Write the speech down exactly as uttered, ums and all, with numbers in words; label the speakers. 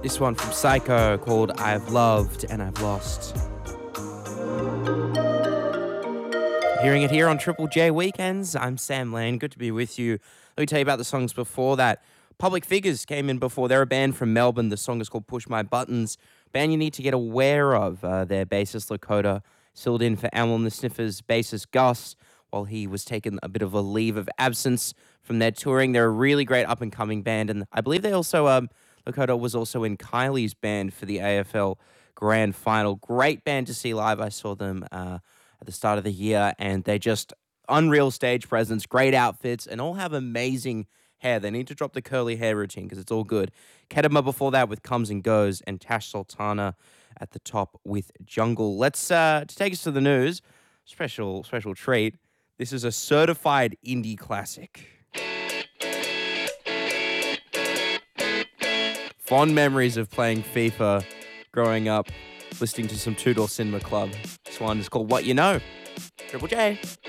Speaker 1: This one from Psycho called I've Loved and I've Lost. Hearing it here on Triple J Weekends, I'm Sam Lane. Good to be with you. Let me tell you about the songs before that. Public Figures came in before. They're a band from Melbourne. The song is called Push My Buttons. Band you need to get aware of. Uh, their bassist Lakota filled in for Amyl and the Sniffers' bassist Gus while he was taking a bit of a leave of absence from their touring. They're a really great up-and-coming band, and I believe they also... Um, Lakota was also in Kylie's band for the A F L Grand Final. Great band to see live. I saw them uh, at the start of the year, and they just unreal stage presence, great outfits, and all have amazing hair. They need to drop the curly hair routine because it's all good. Kedema before that with Comes and Goes, and Tash Sultana at the top with Jungle. Let's uh, to take us to the news. Special special treat. This is a certified indie classic. Fond memories of playing FIFA growing up, listening to some Two Door Cinema Club. This one is called What You Know. Triple J.